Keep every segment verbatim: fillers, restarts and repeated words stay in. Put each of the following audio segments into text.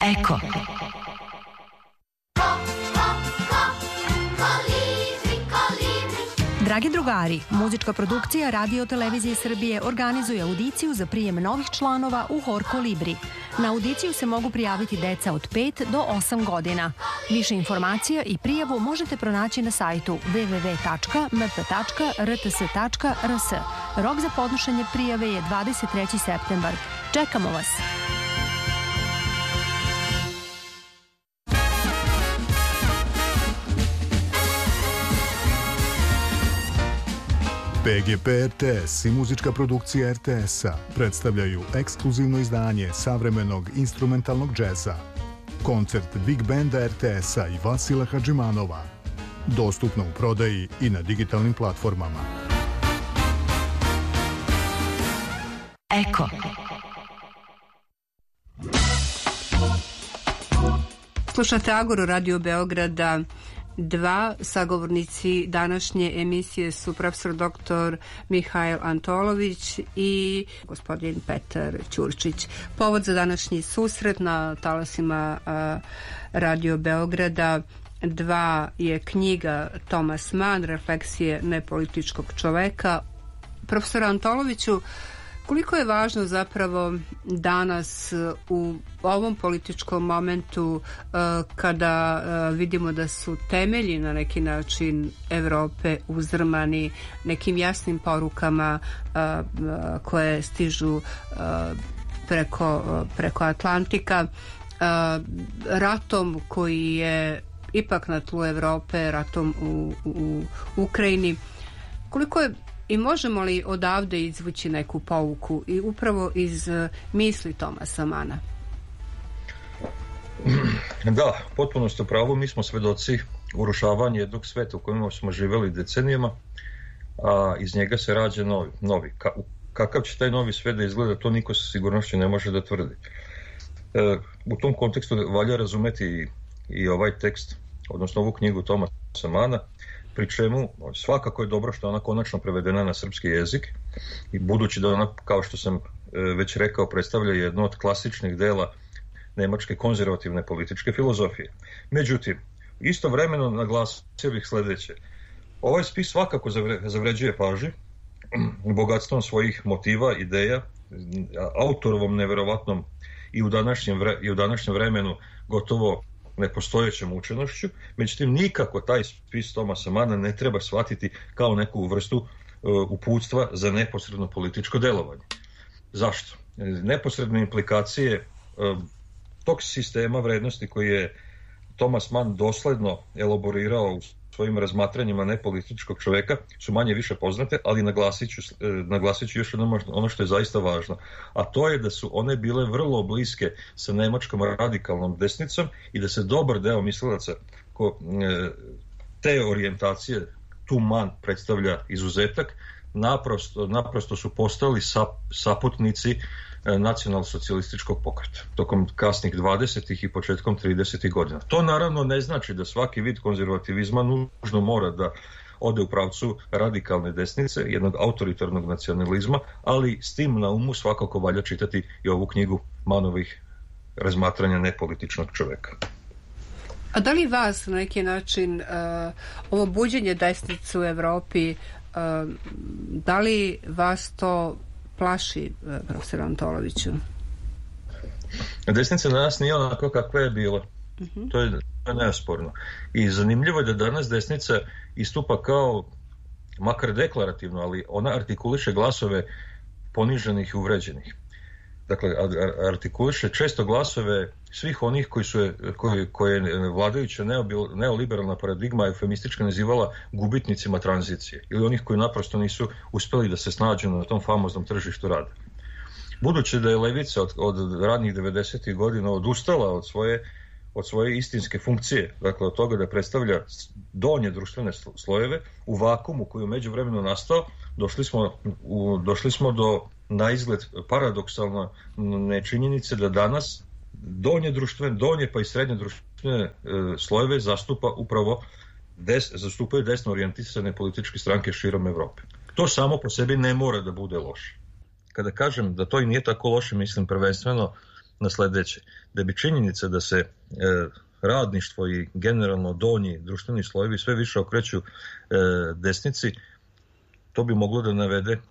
Eko. Dragi drugari, muzička produkcija Radio Televizije Srbije organizuje audiciju za prijem novih članova u Hor Kolibri. Na audiciju se mogu prijaviti deca od pet do osam godina. Više informacija i prijavu možete pronaći na sajtu w w w tačka m p tačka r t s tačka r s. Rok za podnošenje prijave je dvadeset treći septembar. Čekamo vas! P G P R T S i muzička produkcija R T S-a predstavljaju ekskluzivno izdanje savremenog instrumentalnog džeza. Koncert Big Banda R T S-a i Vasila Hadžimanova. Dostupno u prodaji i na digitalnim platformama. Eko. Slušate Agoru Radio Beograda. Dva sagovornici današnje emisije su profesor doktor Mihail Antolović i gospodin Petar Ćurčić. Povod za današnji susret na talasima Radio Beograda dva je knjiga Thomas Mann, Refleksije nepolitičkog čoveka. Profesor Antoloviću, koliko je važno zapravo danas u ovom političkom momentu kada vidimo da su temelji na neki način Evrope uzdrmani nekim jasnim porukama koje stižu preko, preko Atlantika, ratom koji je ipak na tlu Evrope, ratom u, u Ukrajini. Koliko je i možemo li odavde izvući neku pouku i upravo iz misli Thomasa Manna? Da, potpuno ste u pravu. Mi smo svedoci urušavanja jednog sveta u kojem smo živjeli decenijama, a iz njega se rađa novi. novi. Ka, kakav će taj novi svet da izgleda, to niko sa sigurnošću ne može da tvrdi. E, u tom kontekstu valja razumeti i, i ovaj tekst, odnosno ovu knjigu Thomasa Manna, pri čemu svakako je dobro što je ona konačno prevedena na srpski jezik i budući da ona, kao što sam već rekao, predstavlja jedno od klasičnih dela nemačke konzervativne političke filozofije. Međutim, istovremeno naglasio bih sledeće. Ovaj spis svakako zavređuje pažnju bogatstvom svojih motiva, ideja, autorovom neverovatnom i u današnjem, vre, i u današnjem vremenu gotovo nepostojećom učenošću, međutim nikako taj spis Thomasa Manna ne treba shvatiti kao neku vrstu uh, uputstva za neposredno političko delovanje. Zašto? Neposredne implikacije uh, tog sistema vrednosti koji je Thomas Mann dosledno elaborirao u svojim razmatranjima nepolitičkog čoveka su manje više poznate, ali naglasit ću, naglasit ću još jedno ono što je zaista važno, a to je da su one bile vrlo bliske sa nemačkom radikalnom desnicom i da se dobar deo mislilaca ko, te orijentacije, tu Mann predstavlja izuzetak, naprosto, naprosto su postali sap, saputnici nacionalsocijalističkog pokreta tokom kasnih dvadesetih i početkom tridesetih godina. To naravno ne znači da svaki vid konzervativizma nužno mora da ode u pravcu radikalne desnice, jednog autoritarnog nacionalizma, ali s tim na umu svakako valja čitati i ovu knjigu Mannovih razmatranja nepolitičnog čoveka. A da li vas na neki način uh, ovo buđenje desnice u Evropi, uh, da li vas to plaši, profesor Antoloviću? Desnica danas nije onako kakva je bila. Uh-huh. To je, to je neosporno. I zanimljivo je da danas desnica istupa kao, makar deklarativno, ali ona artikuliše glasove poniženih i uvređenih. Dakle, artikuliše često glasove svih onih koji su, koji, koje je vladajuća neoliberalna paradigma eufemistička nazivala gubitnicima tranzicije ili onih koji naprosto nisu uspeli da se snađu na tom famoznom tržištu rada. Budući da je levica od, od radnih devedesetih godina odustala od svoje, od svoje istinske funkcije, dakle od toga da predstavlja donje društvene slojeve, u vakumu koji je međuvremeno nastao, došli smo, u, došli smo do na izgled paradoksalno nečinjenice da danas donje društvene, donje pa i srednje društvene e, slojeve zastupa upravo des, zastupaju desno orijentisane političke stranke širom Evrope. To samo po sebi ne mora da bude loše. Kada kažem da to i nije tako loše, mislim prvenstveno na sledeće. Da bi činjenica da se e, radništvo i generalno donji društveni slojevi sve više okreću e, desnici, to bi moglo da navede e,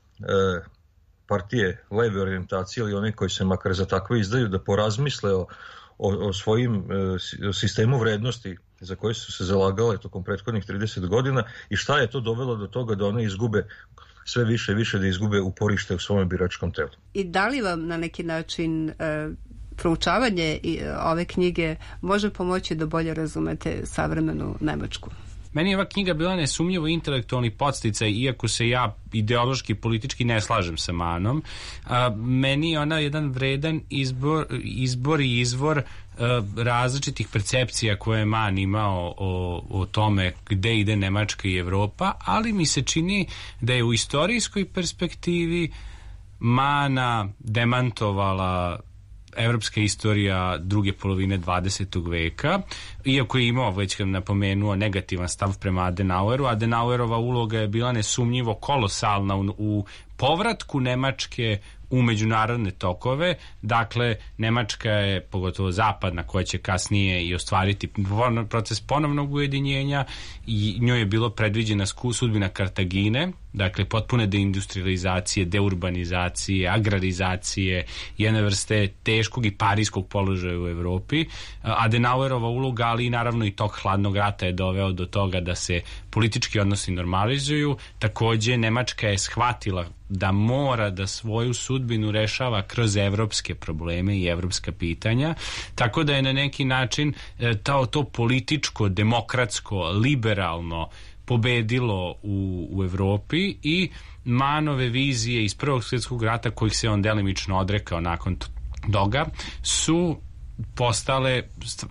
partije leve orijentacije ili one koji se makar za takve izdaju da porazmisle o, o, o svojim e, o sistemu vrednosti za koje su se zalagale tokom prethodnih trideset godina i šta je to dovelo do toga da one izgube sve više i više da izgube uporište u svom biračkom telu. I da li vam na neki način e, proučavanje i, e, ove knjige može pomoći da bolje razumete savremenu Nemačku? Meni je ova knjiga bila nesumnjivo intelektualni podsticaj, iako se ja ideološki, politički ne slažem sa Manom. A, meni je ona jedan vredan izbor, izbor i izvor a, različitih percepcija koje je Man imao o, o tome gde ide Nemačka i Evropa, ali mi se čini da je u istorijskoj perspektivi Mana demantovala evropska istorija druge polovine dvadesetog veka, iako je imao, već kad napomenuo, negativan stav prema Adenaueru. Adenauerova uloga je bila nesumnjivo kolosalna u, u povratku Nemačke u međunarodne tokove. Dakle, Nemačka je, pogotovo zapadna, koja će kasnije i ostvariti proces ponovnog ujedinjenja, i njoj je bilo predviđena sudbina Kartagine, dakle potpune deindustrializacije, deurbanizacije, agrarizacije, jedne vrste teškog i parijskog položaja u Evropi. Adenauerova uloga, ali i naravno i tok hladnog rata je doveo do toga da se politički odnosi normalizuju. Takođe, Nemačka je shvatila da mora da svoju sudbinu rešava kroz evropske probleme i evropska pitanja, tako da je na neki način to, to političko, demokratsko, liberalno pobedilo u, u Evropi, i Manove vizije iz Prvog svjetskog rata, kojih se on delimično odrekao nakon toga, su postale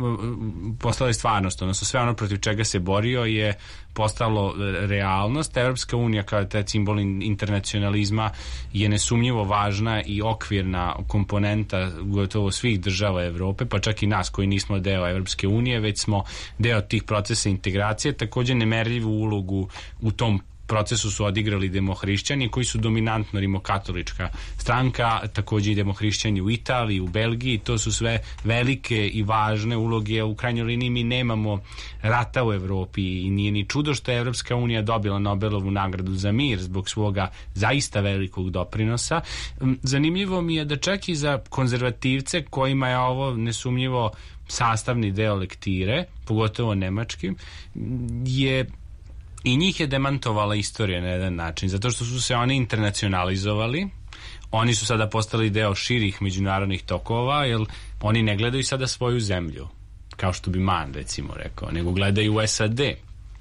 postale stvarnost, odnosno sve ono protiv čega se borio je postalo realnost. Evropska unija kao taj simbol internacionalizma je nesumnjivo važna i okvirna komponenta gotovo svih država Evrope, pa čak i nas koji nismo deo Evropske unije, već smo deo tih procesa integracije. Takođe nemerljivu ulogu u tom procesu su odigrali demohrišćani, koji su dominantno rimokatolička stranka, takođe i demohrišćani u Italiji, u Belgiji. To su sve velike i važne uloge. U krajnjoj liniji mi nemamo rata u Evropi i nije ni čudo što je Evropska unija dobila Nobelovu nagradu za mir zbog svoga zaista velikog doprinosa. Zanimljivo mi je da čak i za konzervativce, kojima je ovo nesumnjivo sastavni deo lektire, pogotovo nemačkim, je i njih je demantovala istorija na jedan način, zato što su se oni internacionalizovali. Oni su sada postali deo širih međunarodnih tokova, jer oni ne gledaju sada svoju zemlju, kao što bi Man recimo rekao, nego gledaju u S A D.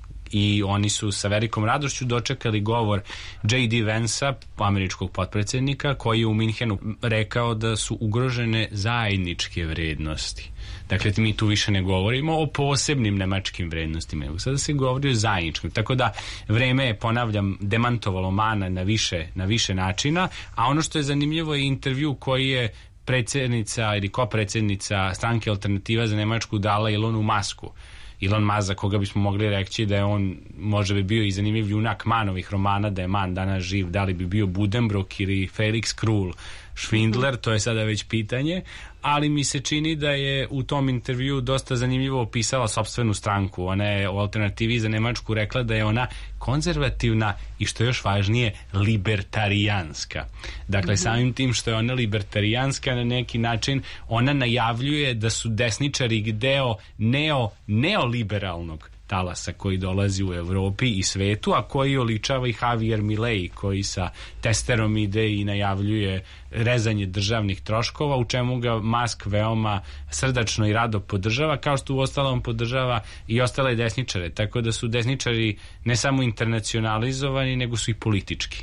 I oni su sa velikom radošću dočekali govor J D Vansa, američkog potpredsjednika, koji je u Minhenu rekao da su ugrožene zajedničke vrednosti. Dakle, mi tu više ne govorimo o posebnim nemačkim vrednostima, nego sada se govori o zajedničkim. Tako da vreme je, ponavljam, demantovalo Mana na više, na više načina, a ono što je zanimljivo je intervju koji je predsjednica ili kopredsjednica stranke Alternativa za Nemačku dala Elonu Musku. Elon Musk, za koga bismo mogli reći da je on možda bi bio i zanimljiv junak Manovih romana, da je Man danas živ, da li bi bio Buddenbrook ili Felix Krull Schwindler, to je sada već pitanje, ali mi se čini da je u tom intervju dosta zanimljivo opisala sopstvenu stranku. Ona je u Alternativi za Nemačku rekla da je ona konzervativna i, što je još važnije, libertarijanska. Dakle, mm-hmm. samim tim što je ona libertarijanska, na neki način ona najavljuje da su desničari deo neo, neoliberalnog talasa koji dolazi u Evropi i svetu, a koji oličava i Javier Milei, koji sa testerom ide i najavljuje rezanje državnih troškova, u čemu ga Musk veoma srdačno i rado podržava, kao što u ostalom podržava i ostale desničare. Tako da su desničari ne samo internacionalizovani, nego su i politički.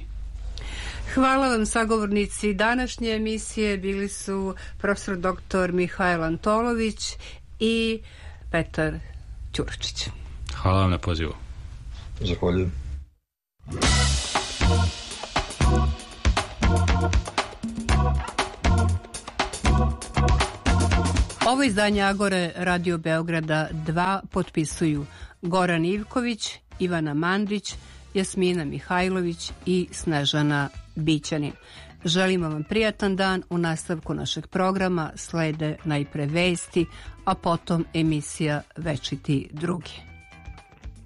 Hvala vam, sagovornici današnje emisije. Bili su profesor doktor Mihajlo Antolović i Petar Ćurčić. Hvala vam na pozivu. Zahvaljujem. Ovo izdanje Agore Radio Beograda dva potpisuju Goran Ivković, Ivana Mandić, Jasmina Mihajlović i Snežana Bićanin. Želimo vam prijatan dan. U nastavku našeg programa slede najpre vesti, a potom emisija Večiti drugi.